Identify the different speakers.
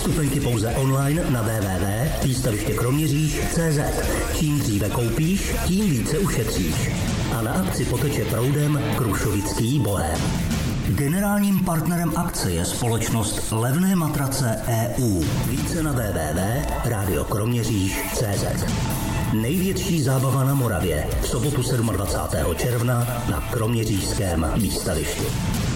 Speaker 1: Vstupenky pouze online na www.výstavištěkroměříž.cz. Čím dříve koupíš, tím více ušetříš. A na akci poteče proudem Krušovický bohém. Generálním partnerem akce je společnost Levné matrace EU. Více na www.radiokroměříž.cz. Největší zábava na Moravě v sobotu 27. června na Kroměřížském výstavišti.